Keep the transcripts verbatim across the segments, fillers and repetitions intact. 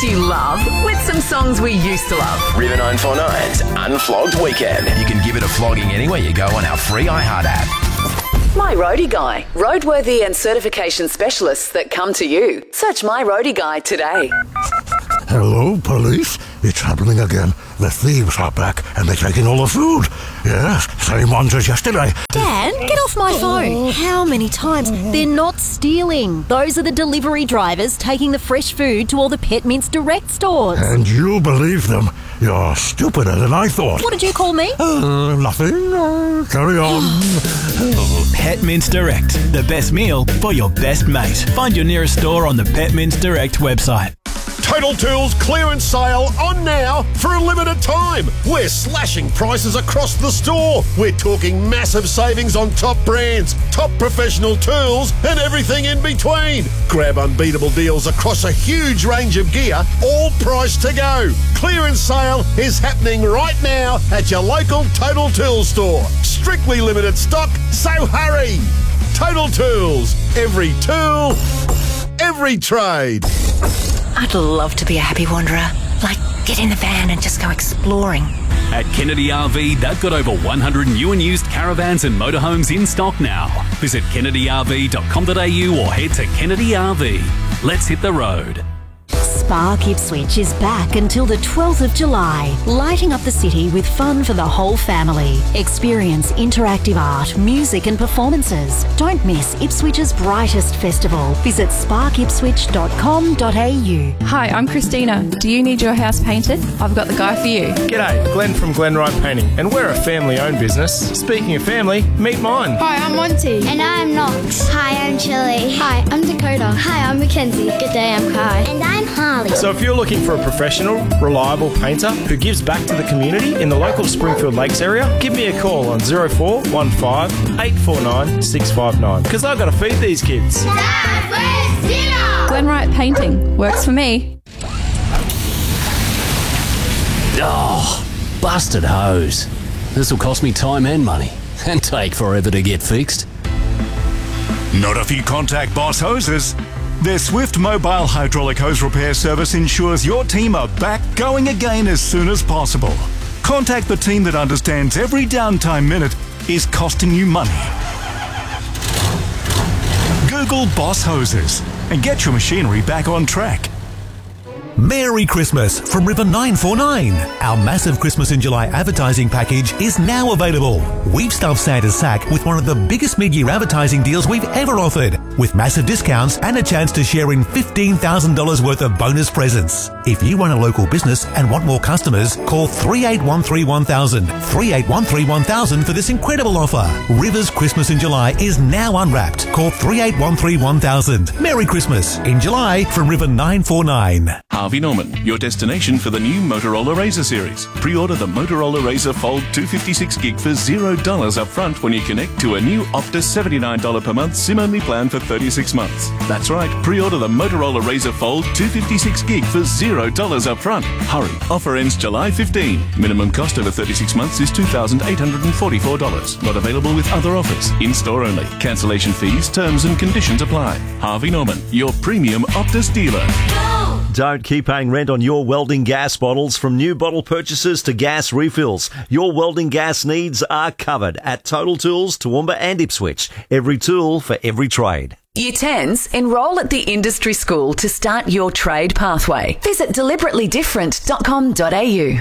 hits you love with some songs we used to love. River nine four nine's Unflogged Weekend. You can give it a flogging anywhere you go on our free iHeart app. My Roadie Guy. Roadworthy and certification specialists that come to you. Search My Roadie Guy today. Hello, police. It's happening again. The thieves are back and they're taking all the food. Yes, same ones as yesterday. Dan, get off my phone. How many times? They're not stealing. Those are the delivery drivers taking the fresh food to all the Pet Mints Direct stores. And you believe them. You're stupider than I thought. What did you call me? Uh, nothing. Uh, carry on. Pet Mints Direct. The best meal for your best mate. Find your nearest store on the Pet Mints Direct website. Total Tools clearance sale on now for a limited time. We're slashing prices across the store. We're talking massive savings on top brands, top professional tools, and everything in between. Grab unbeatable deals across a huge range of gear, all priced to go. Clearance sale is happening right now at your local Total Tools store. Strictly limited stock, so hurry. Total Tools. Every tool, every trade. I'd love to be a happy wanderer. Like, get in the van and just go exploring. At Kennedy R V, they've got over one hundred new and used caravans and motorhomes in stock now. Visit kennedy r v dot com dot a u or head to Kennedy R V. Let's hit the road. Spark Ipswich is back until the twelfth of July, lighting up the city with fun for the whole family. Experience interactive art, music and performances. Don't miss Ipswich's brightest festival. Visit spark ipswich dot com dot a u. Hi, I'm Christina. Do you need your house painted? I've got the guy for you. G'day, Glenn from Glen Wright Painting, and we're a family-owned business. Speaking of family, meet mine. Hi, I'm Monty. And I'm Knox. Hi, I'm Chili. Hi, I'm Dakota. Hi, I'm Mackenzie. Good day, I'm Kai. And I'm Harley. So if you're looking for a professional, reliable painter who gives back to the community in the local Springfield Lakes area, give me a call on zero four one five eight four nine six five nine, because I've got to feed these kids. Dad, where's dinner? Glen Wright Painting. Works for me. Oh, busted hose. This will cost me time and money, and take forever to get fixed. Not if you contact Boss Hoses. Their swift mobile hydraulic hose repair service ensures your team are back going again as soon as possible. Contact the team that understands every downtime minute is costing you money. Google Boss Hoses and get your machinery back on track. Merry Christmas from River nine four nine. Our massive Christmas in July advertising package is now available. We've stuffed Santa's sack with one of the biggest mid-year advertising deals we've ever offered, with massive discounts and a chance to share in fifteen thousand dollars worth of bonus presents. If you run a local business and want more customers, call three eight one three one thousand, three eight one three one thousand for this incredible offer. River's Christmas in July is now unwrapped. Call three eight one three one thousand. Merry Christmas in July from River nine four nine. Harvey Norman, your destination for the new Motorola Razr series. Pre-order the Motorola Razr Fold two fifty-six gig for zero dollars up front when you connect to a new Optus seventy-nine dollars per month SIM-only plan for thirty-six months. That's right, pre-order the Motorola Razr Fold two fifty-six gig for zero dollars up front. Hurry, offer ends July fifteenth. Minimum cost over thirty-six months is two thousand eight hundred forty-four dollars. Not available with other offers. In-store only. Cancellation fees, terms and conditions apply. Harvey Norman, your premium Optus dealer. Don't keep paying rent on your welding gas bottles. From new bottle purchases to gas refills, your welding gas needs are covered at Total Tools, Toowoomba and Ipswich. Every tool for every trade. Year tens, enrol at the industry school to start your trade pathway. Visit deliberately different dot com dot a u.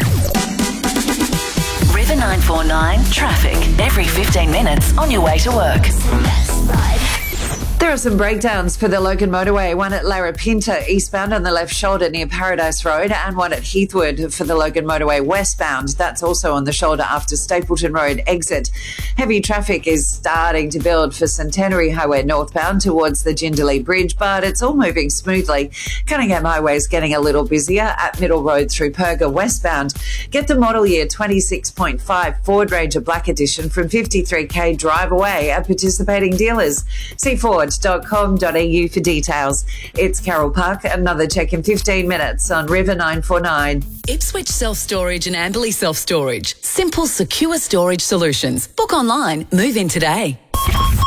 River nine four nine traffic every fifteen minutes on your way to work. There are some breakdowns for the Logan Motorway, one at Larapinta eastbound on the left shoulder near Paradise Road, and one at Heathwood for the Logan Motorway westbound. That's also on the shoulder after Stapleton Road exit. Heavy traffic is starting to build for Centenary Highway northbound towards the Jindalee Bridge, but it's all moving smoothly. Cunningham Highway is getting a little busier at Middle Road through Perga westbound. Get the model year twenty-six point five Ford Ranger Black Edition from fifty-three K drive away at participating dealers. See Ford dot com dot a u for details. It's Carol Park. Another check in fifteen minutes on River nine four nine. Ipswich Self-Storage and Amberley Self-Storage. Simple, secure storage solutions. Book online. Move in today.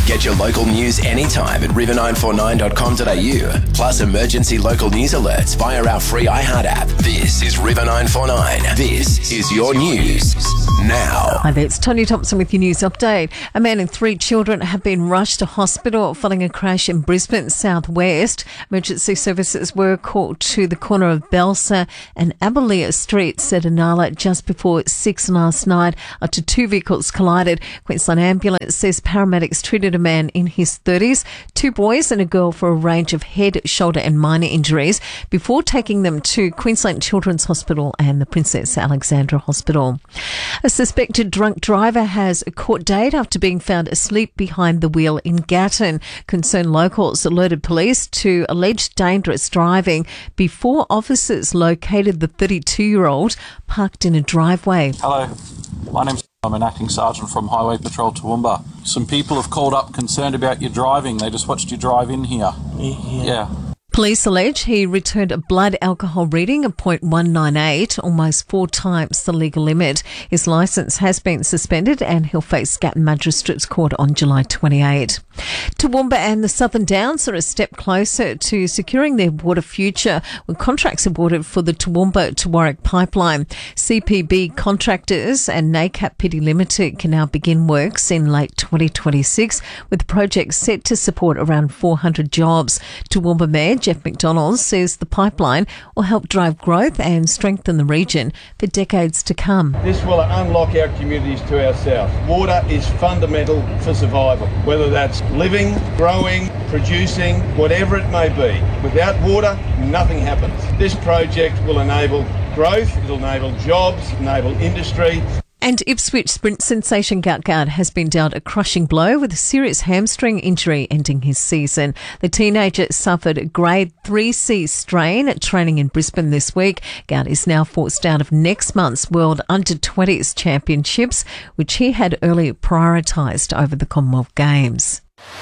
Get your local news anytime at river nine four nine dot com dot a u. Plus emergency local news alerts via our free iHeart app. This is River nine four nine. This is your news now. Hi there, it's Tony Thompson with your news update. A man and three children have been rushed to hospital following a crash in Brisbane southwest. Emergency services were called to the corner of Belsa and Abelia Streets at Inala just before six last night after two vehicles collided. Queensland Ambulance says paramedics treated a man in his thirties, two boys and a girl for a range of head, shoulder and minor injuries before taking them to Queensland Children's Hospital and the Princess Alexandra Hospital. A suspected drunk driver has a court date after being found asleep behind the wheel in Gatton. Concerned locals alerted police to alleged dangerous driving before officers located the thirty-two-year-old parked in a driveway. Hello, my name's I'm an acting sergeant from Highway Patrol Toowoomba. Some people have called up concerned about your driving. They just watched you drive in here. Yeah. yeah. Police allege he returned a blood alcohol reading of point one nine eight, almost four times the legal limit. His licence has been suspended and he'll face Gatton Magistrates Court on July twenty-eighth. Toowoomba and the Southern Downs are a step closer to securing their water future with contracts awarded for the Toowoomba to Warwick pipeline. C P B contractors and NACAP Pity Limited can now begin works in late twenty twenty-six, with the project set to support around four hundred jobs. Toowoomba Mayor Jeff McDonald says the pipeline will help drive growth and strengthen the region for decades to come. This will unlock our communities to our south. Water is fundamental for survival, whether that's living, growing, producing, whatever it may be. Without water, nothing happens. This project will enable growth, it'll enable jobs, enable industry. And Ipswich sprint sensation Gout Guard has been dealt a crushing blow with a serious hamstring injury ending his season. The teenager suffered a grade three C strain at training in Brisbane this week. Gout is now forced out of next month's World under twenties Championships, which he had earlier prioritised over the Commonwealth Games.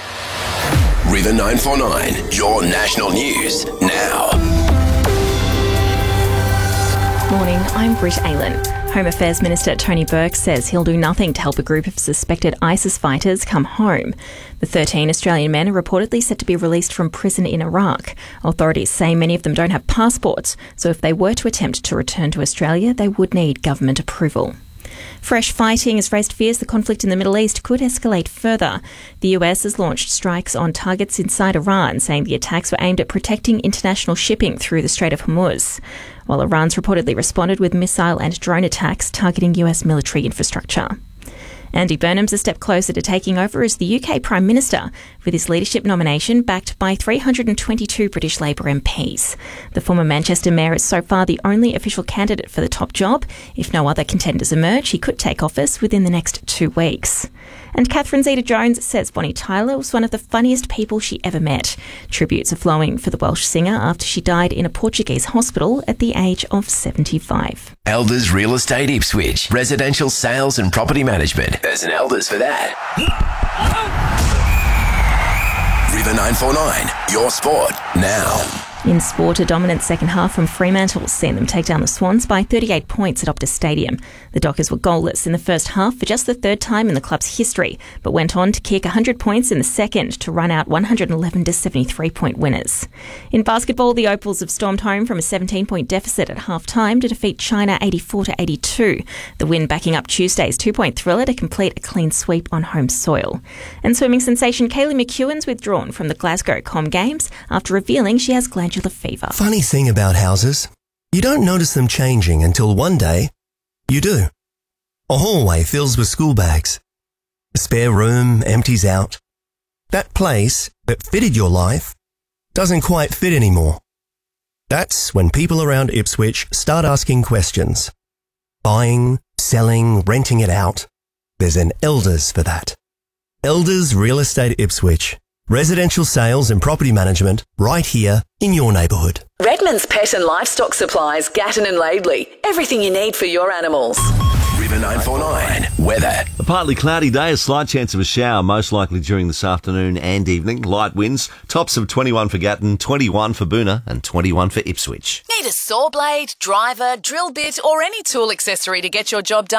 River nine four nine, your national news now. Morning, I'm Britt Aylan. Home Affairs Minister Tony Burke says he'll do nothing to help a group of suspected ISIS fighters come home. The thirteen Australian men are reportedly set to be released from prison in Iraq. Authorities say many of them don't have passports, so if they were to attempt to return to Australia, they would need government approval. Fresh fighting has raised fears the conflict in the Middle East could escalate further. The U S has launched strikes on targets inside Iran, saying the attacks were aimed at protecting international shipping through the Strait of Hormuz, while Iran's reportedly responded with missile and drone attacks targeting U S military infrastructure. Andy Burnham's a step closer to taking over as the U K Prime Minister, with his leadership nomination backed by three hundred twenty-two British Labour M Ps. The former Manchester Mayor is so far the only official candidate for the top job. If no other contenders emerge, he could take office within the next two weeks. And Catherine Zeta-Jones says Bonnie Tyler was one of the funniest people she ever met. Tributes are flowing for the Welsh singer after she died in a Portuguese hospital at the age of seventy-five. Elders Real Estate Ipswich. Residential sales and property management. There's an Elders for that. River nine four nine, your sport now. In sport, a dominant second half from Fremantle seen them take down the Swans by thirty-eight points at Optus Stadium. The Dockers were goalless in the first half for just the third time in the club's history, but went on to kick one hundred points in the second to run out one hundred eleven to seventy-three point winners. In basketball, the Opals have stormed home from a seventeen point deficit at half-time to defeat China eighty-four to eighty-two. The win backing up Tuesday's two-point thriller to complete a clean sweep on home soil. And swimming sensation Kaylee McEwen's withdrawn from the Glasgow Com Games after revealing she has glandular fever. Funny thing about houses, you don't notice them changing until one day you do. A hallway fills with school bags. A spare room empties out. That place that fitted your life doesn't quite fit anymore. That's when people around Ipswich start asking questions. Buying, selling, renting it out. There's an Elders for that. Elders Real Estate Ipswich. Residential sales and property management right here in your neighbourhood. Redmond's Pet and Livestock Supplies, Gatton and Laidley. Everything you need for your animals. River nine four nine, weather. A partly cloudy day, a slight chance of a shower, most likely during this afternoon and evening. Light winds, tops of twenty-one for Gatton, twenty-one for Boonah and twenty-one for Ipswich. Need a saw blade, driver, drill bit or any tool accessory to get your job done?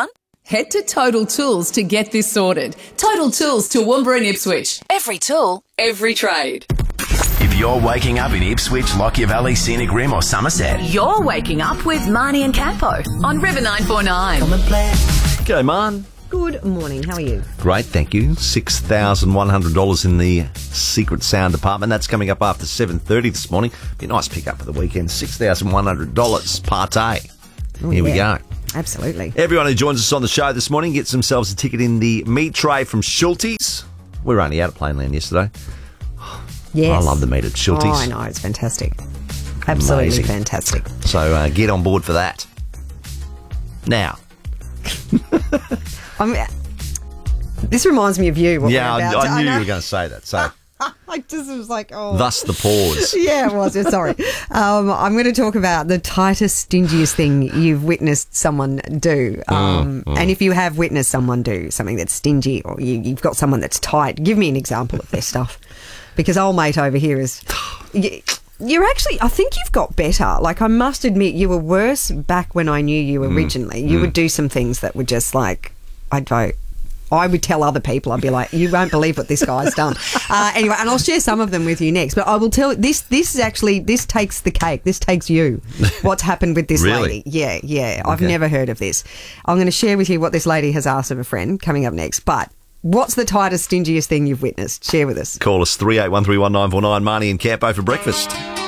Head to Total Tools to get this sorted. Total Tools, Toowoomba and Ipswich. Every tool, every trade. If you're waking up in Ipswich, Lockyer Valley, Scenic Rim or Somerset, You're waking up with Marnie and Campo on River nine four nine. Come and play. G'day, Man. Good morning. How are you? Great, thank you. six thousand one hundred dollars in the Secret Sound department. That's coming up after seven thirty this morning. Be a nice pick-up for the weekend. six thousand one hundred dollars partay. Oh, Here we yeah. go. Absolutely. Everyone who joins us on the show this morning gets themselves a ticket in the meat tray from Schulte's. We were only out at Plainland yesterday. Yes. I love the meat at Schulte's. Oh, I know. It's fantastic. Absolutely Amazing. fantastic. So uh, get on board for that. Now. I'm, this reminds me of you. What yeah, we're I, about to- I knew know. you were going to say that. So I just was like, oh. thus the pause. Yeah, it was. Sorry. Um, I'm going to talk about the tightest, stingiest thing you've witnessed someone do. Um, Mm, mm. And if you have witnessed someone do something that's stingy or you, you've got someone that's tight, give me an example of their stuff. Because old mate over here is... You, you're actually... I think you've got better. Like, I must admit, you were worse back when I knew you originally. Mm, you mm. would do some things that were just like... I'd vote. I would tell other people, I'd be like, you won't believe what this guy's done. Uh, anyway, and I'll share some of them with you next. But I will tell this, this is actually, this takes the cake. This takes you. What's happened with this Really? lady. Yeah, yeah. I've Okay. never heard of this. I'm going to share with you what this lady has asked of a friend coming up next. But what's the tightest, stingiest thing you've witnessed? Share with us. Call us three eight one three one nine four nine. Marnie and Campo for breakfast.